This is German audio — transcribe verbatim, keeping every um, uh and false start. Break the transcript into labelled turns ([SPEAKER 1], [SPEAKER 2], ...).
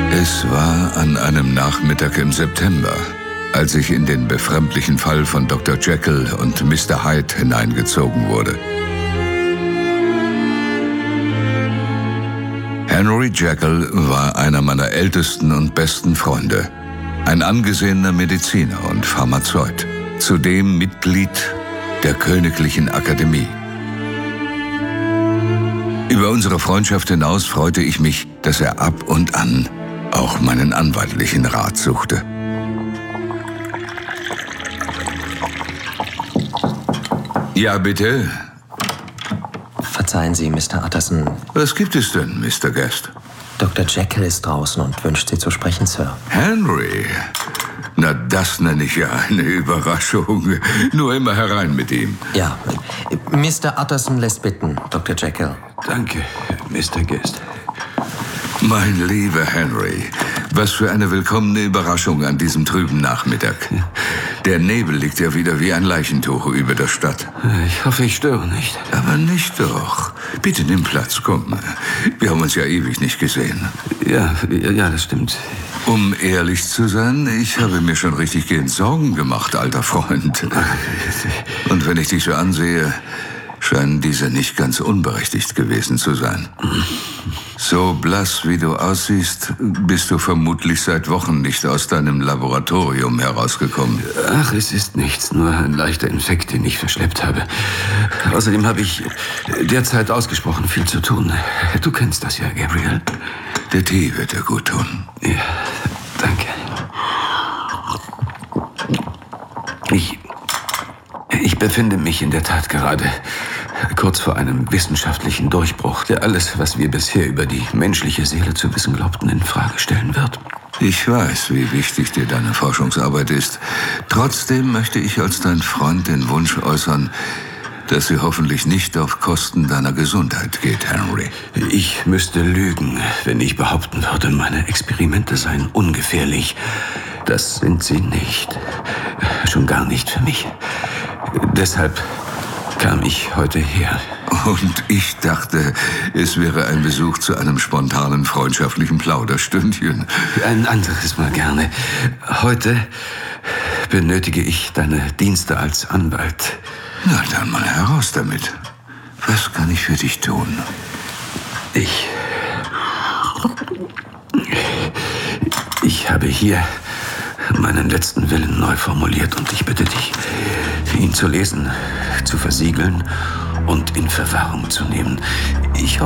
[SPEAKER 1] Es war an einem Nachmittag im September, als ich in den befremdlichen Fall von Doktor Jekyll und Mister Hyde hineingezogen wurde. Henry Jekyll war einer meiner ältesten und besten Freunde, ein angesehener Mediziner und Pharmazeut, zudem Mitglied der Königlichen Akademie. Über unsere Freundschaft hinaus freute ich mich, dass er ab und an auch meinen anwaltlichen Rat suchte. Ja, bitte?
[SPEAKER 2] Verzeihen Sie, Mister Utterson.
[SPEAKER 1] Was gibt es denn, Mister Guest?
[SPEAKER 2] Doktor Jekyll ist draußen und wünscht Sie zu sprechen, Sir.
[SPEAKER 1] Henry? Na, das nenne ich ja eine Überraschung. Nur immer herein mit ihm.
[SPEAKER 2] Ja, Mister Utterson lässt bitten, Doktor Jekyll.
[SPEAKER 3] Danke, Mister Guest.
[SPEAKER 1] Mein lieber Henry, was für eine willkommene Überraschung an diesem trüben Nachmittag. Der Nebel liegt ja wieder wie ein Leichentuch über der Stadt.
[SPEAKER 3] Ich hoffe, ich störe nicht.
[SPEAKER 1] Aber nicht doch. Bitte nimm Platz, komm. Wir haben uns ja ewig nicht gesehen.
[SPEAKER 3] Ja, ja, das stimmt.
[SPEAKER 1] Um ehrlich zu sein, ich habe mir schon richtig gehend Sorgen gemacht, alter Freund. Und wenn ich dich so ansehe, scheinen diese nicht ganz unberechtigt gewesen zu sein. So blass wie du aussiehst, bist du vermutlich seit Wochen nicht aus deinem Laboratorium herausgekommen.
[SPEAKER 3] Ach, es ist nichts, nur ein leichter Infekt, den ich verschleppt habe. Außerdem habe ich derzeit ausgesprochen viel zu tun. Du kennst das ja, Gabriel.
[SPEAKER 1] Der Tee wird dir gut tun.
[SPEAKER 3] Ja, danke. Ich, ich befinde mich in der Tat gerade kurz vor einem wissenschaftlichen Durchbruch, der alles, was wir bisher über die menschliche Seele zu wissen glaubten, in Frage stellen wird.
[SPEAKER 1] Ich weiß, wie wichtig dir deine Forschungsarbeit ist. Trotzdem möchte ich als dein Freund den Wunsch äußern, dass sie hoffentlich nicht auf Kosten deiner Gesundheit geht, Henry.
[SPEAKER 3] Ich müsste lügen, wenn ich behaupten würde, meine Experimente seien ungefährlich. Das sind sie nicht. Schon gar nicht für mich. Deshalb kam ich heute her.
[SPEAKER 1] Und ich dachte, es wäre ein Besuch zu einem spontanen freundschaftlichen Plauderstündchen.
[SPEAKER 3] Ein anderes Mal gerne. Heute benötige ich deine Dienste als Anwalt.
[SPEAKER 1] Na dann mal heraus damit. Was kann ich für dich tun?
[SPEAKER 3] Ich... Ich habe hier meinen letzten Willen neu formuliert und ich bitte dich, ihn zu lesen, zu versiegeln und in Verwahrung zu nehmen. Ich hoffe,